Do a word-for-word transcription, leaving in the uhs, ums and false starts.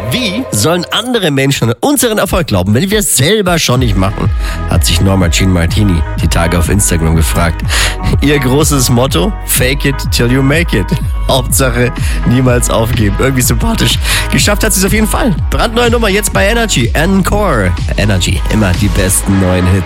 Wie sollen andere Menschen an unseren Erfolg glauben, wenn wir es selber schon nicht machen? Hat sich Norma Jean Martini die Tage auf Instagram gefragt. Ihr großes Motto? Fake it till you make it. Hauptsache niemals aufgeben. Irgendwie sympathisch. Geschafft hat sie es auf jeden Fall. Brandneue Nummer jetzt bei Energy. Encore. Energy. Immer die besten neuen Hits.